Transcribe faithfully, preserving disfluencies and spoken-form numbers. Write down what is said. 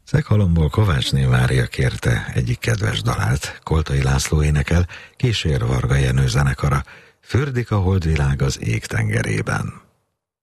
Szeghalomból Kovácsné Mária kérte egyik kedves dalát, Koltai László énekel, Kísér Varga Jenő zenekara, Fürdik a holdvilág az ég tengerében.